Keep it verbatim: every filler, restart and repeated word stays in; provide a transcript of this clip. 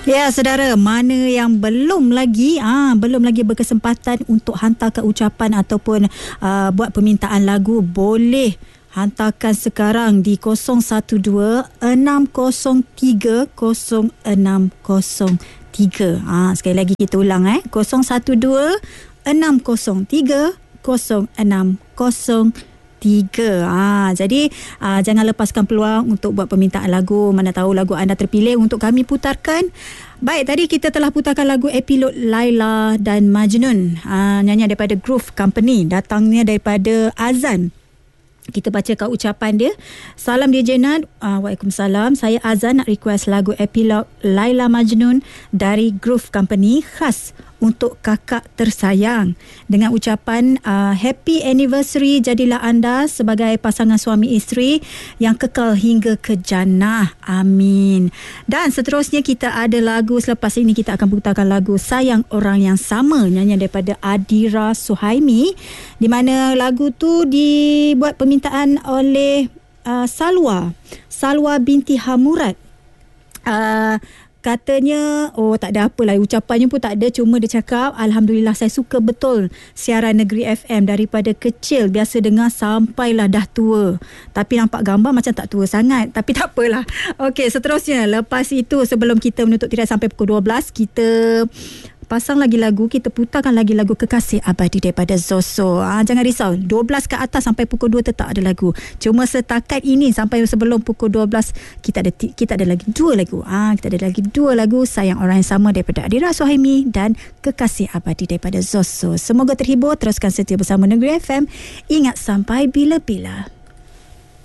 Ya, saudara, mana yang belum lagi ah belum lagi berkesempatan untuk hantarkan ucapan ataupun uh, buat permintaan lagu, boleh hantarkan sekarang di kosong satu dua enam kosong tiga kosong enam kosong tiga. Ah, sekali lagi kita ulang eh kosong satu dua enam kosong tiga kosong enam kosong tiga. Ah, jadi ah, jangan lepaskan peluang untuk buat permintaan lagu. Mana tahu lagu anda terpilih untuk kami putarkan. Baik, tadi kita telah putarkan lagu Epilog Laila dan Majnun. Ah, nyanyian daripada Groove Company, datangnya daripada Azan. Kita bacakan ucapan dia. Salam dia Jenad. Uh, Waalaikumsalam. Saya Azan nak request lagu Epilog Laila Majnun dari Groove Company, khas untuk kakak tersayang, dengan ucapan uh, happy anniversary, jadilah anda sebagai pasangan suami isteri yang kekal hingga ke jannah. Amin. Dan seterusnya kita ada lagu, selepas ini kita akan putarkan lagu Sayang Orang Yang Sama, nyanyian daripada Adira Suhaimi, di mana lagu tu dibuat permintaan oleh uh, Salwa Salwa binti Hamurad. uh, Katanya, oh tak ada apalah, ucapannya pun tak ada, cuma dia cakap, Alhamdulillah saya suka betul siaran Negeri F M, daripada kecil biasa dengar sampailah dah tua. Tapi nampak gambar macam tak tua sangat, tapi tak apalah. Okey, seterusnya, lepas itu sebelum kita menutup tirai sampai pukul dua belas, kita pasang lagi lagu, kita putarkan lagi lagu Kekasih Abadi daripada Zoso. Ah, jangan risau, dua belas ke atas sampai pukul dua tetap ada lagu. Cuma setakat ini sampai sebelum pukul dua belas kita ada kita ada lagi dua lagu. Ah, kita ada lagi dua lagu, Sayang Orang Yang Sama daripada Adira Suhaimi dan Kekasih Abadi daripada Zoso. Semoga terhibur, teruskan setia bersama Negeri F M. Ingat, sampai bila-bila.